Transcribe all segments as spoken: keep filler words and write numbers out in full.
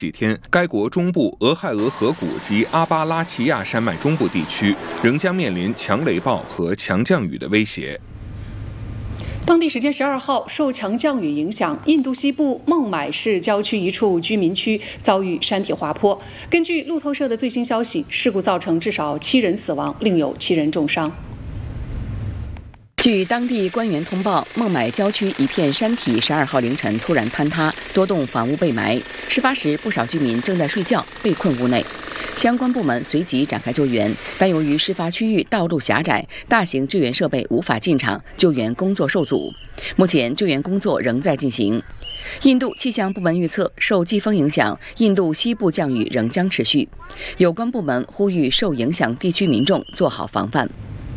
几天，该国中部俄亥俄河谷及阿巴拉契亚山脉中部地区仍将面临强雷暴和强降雨的威胁。 当地时间十二号，受强降雨影响，印度西部孟买市郊区一处居民区遭遇山体滑坡。根据路透社的最新消息，事故造成至少七人死亡，另有七人重伤。 据当地官员通报，孟买郊区一片山体十二号凌晨突然坍塌，多栋房屋被埋。事发时，不少居民正在睡觉，被困屋内。相关部门随即展开救援，但由于事发区域道路狭窄，大型救援设备无法进场，救援工作受阻。目前救援工作仍在进行。印度气象部门预测，受季风影响，印度西部降雨仍将持续。有关部门呼吁受影响地区民众做好防范。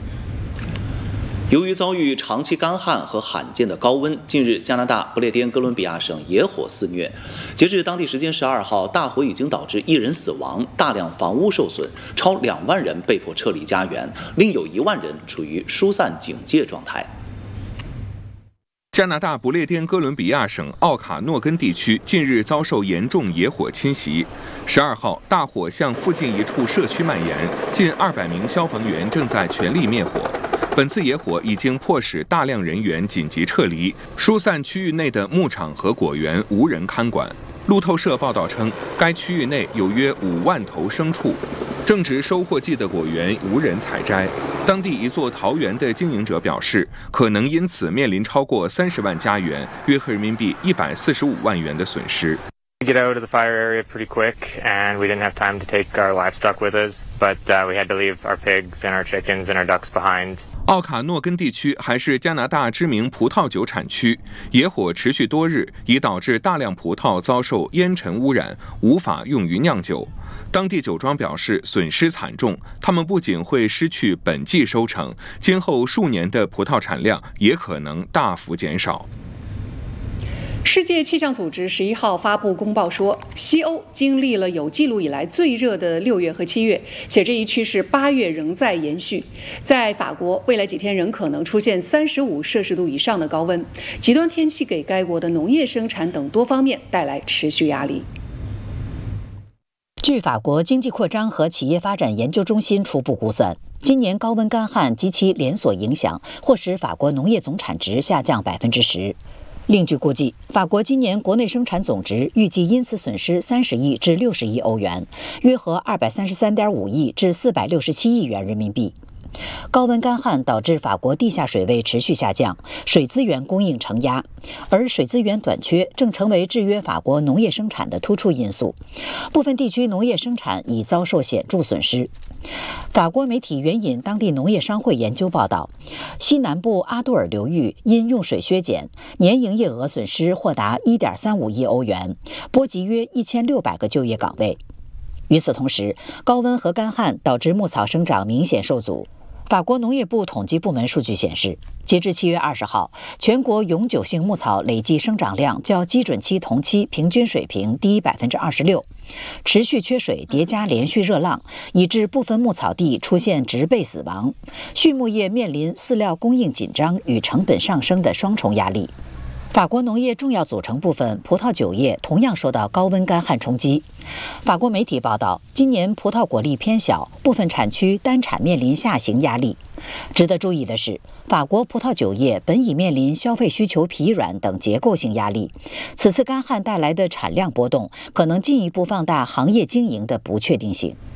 由于遭遇长期干旱和罕见的高温，近日加拿大不列颠哥伦比亚省野火肆虐。截至当地时间十二号，大火已经导致一人死亡，大量房屋受损，超两万人被迫撤离家园，另有一万人处于疏散警戒状态。 加拿大不列颠哥伦比亚省奥卡诺根地区近日遭受严重野火侵袭。十二号，大火向附近一处社区蔓延，近二百名消防员正在全力灭火。本次野火已经迫使大量人员紧急撤离，疏散区域内的牧场和果园无人看管。路透社报道称，该区域内有约五万头牲畜，正值收获季的果园无人采摘。当地一座桃园的经营者表示，可能因此面临超过三十万家园，约合人民币一百四十五万元的损失。 Get out of the fire area pretty quick, and we didn't have time to take our livestock with us, but uh, we had to leave our pigs and our chickens and our ducks behind. 奥卡诺根地区还是加拿大知名葡萄酒产区，野火持续多日，已导致大量葡萄遭受烟尘污染，无法用于酿酒。当地酒庄表示损失惨重，他们不仅会失去本季收成，今后数年的葡萄产量也可能大幅减少。 世界气象组织十一号发布公报说，西欧经历了有记录以来最热的六月和七月，且这一趋势八月仍在延续。在法国，未来几天仍可能出现三十五摄氏度以上的高温，极端天气给该国的农业生产等多方面带来持续压力。 据法国经济扩张和企业发展研究中心初步估算，今年高温干旱及其连锁影响或使法国农业总产值下降百分之十。另据估计，法国今年国内生产总值预计因此损失三十亿至六十亿欧元，约合二百三十三点五亿至四百六十七亿元人民币。高温干旱导致法国地下水位持续下降，水资源供应承压，而水资源短缺正成为制约法国农业生产的突出因素。部分地区农业生产已遭受显著损失。法国媒体援引当地农业商会研究报道，西南部阿杜尔流域因用水削减，年营业额损失或达 一点三五亿欧元，波及约一千六百个就业岗位。与此同时，高温和干旱导致牧草生长明显受阻。法国农业部统计部门数据显示，截至七月二十号，全国永久性牧草累计生长量较基准期同期平均水平低百分之二十六。持续缺水叠加连续热浪，以致部分牧草地出现植被死亡，畜牧业面临饲料供应紧张与成本上升的双重压力。法国农业重要组成部分葡萄酒业同样受到高温干旱冲击。法国媒体报道，今年葡萄果粒偏小，部分产区单产面临下行压力。值得注意的是，法国葡萄酒业本已面临消费需求疲软等结构性压力，此次干旱带来的产量波动可能进一步放大行业经营的不确定性。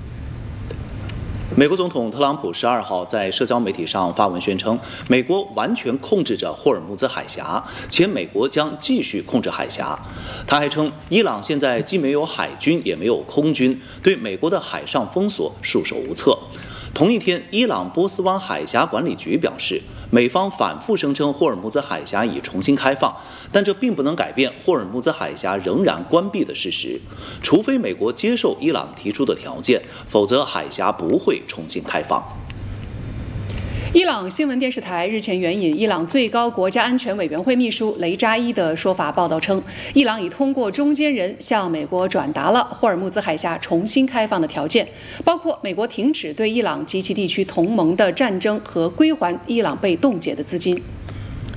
美国总统特朗普十二号在社交媒体上发文宣称，美国完全控制着霍尔木兹海峡，且美国将继续控制海峡。他还称，伊朗现在既没有海军也没有空军，对美国的海上封锁束手无策。同一天，伊朗波斯湾海峡管理局表示，美方反复声称霍尔木兹海峡已重新开放，但这并不能改变霍尔木兹海峡仍然关闭的事实。除非美国接受伊朗提出的条件，否则海峡不会重新开放。 伊朗新闻电视台日前援引伊朗最高国家安全委员会秘书雷扎伊的说法报道称，伊朗已通过中间人向美国转达了霍尔木兹海峡重新开放的条件，包括美国停止对伊朗及其地区同盟的战争和归还伊朗被冻结的资金。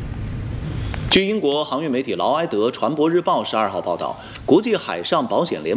据英国航运媒体劳埃德船舶日报十二号报道，国际海上保险联